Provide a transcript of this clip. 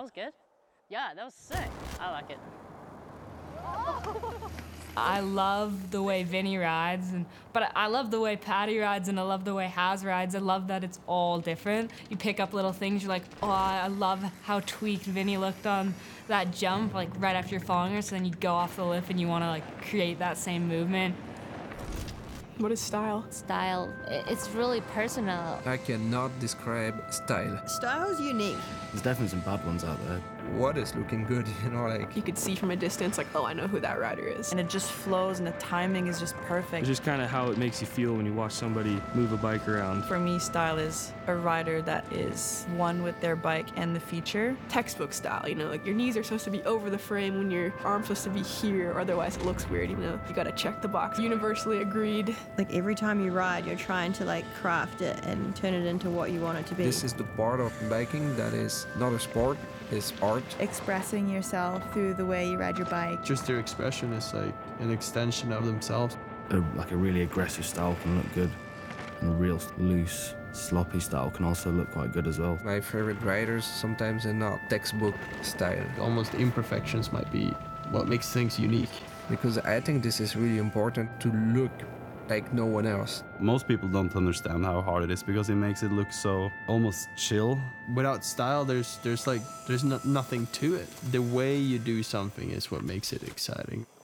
was good. Yeah, that was sick. I like it. I love the way Vinny rides, but I love the way Patty rides, and I love the way Haz rides. I love that it's all different. You pick up little things, you're like, oh, I love how tweaked Vinny looked on that jump, like right after you're falling her, so then you go off the lip and you want to like create that same movement. What is style? Style, it's really personal. I cannot describe style. Style's unique. There's definitely some bad ones out there. What is looking good, you know, like... You could see from a distance, like, oh, I know who that rider is. And it just flows, and the timing is just perfect. It's just kind of how it makes you feel when you watch somebody move a bike around. For me, style is a rider that is one with their bike and the feature. Textbook style, you know, like your knees are supposed to be over the frame when your arm's supposed to be here, or otherwise it looks weird, you know. You gotta check the box. Universally agreed. Like every time you ride, you're trying to like craft it and turn it into what you want it to be. This is the part of biking that is not a sport, it's art. Expressing yourself through the way you ride your bike. Just their expression is like an extension of themselves. Like a really aggressive style can look good, and a real loose, sloppy style can also look quite good as well. My favorite riders sometimes are not textbook style. Almost the imperfections might be what makes things unique. Because I think this is really important to look like no one else. Most people don't understand how hard it is because it makes it look so almost chill. Without style, there's nothing to it. The way you do something is what makes it exciting.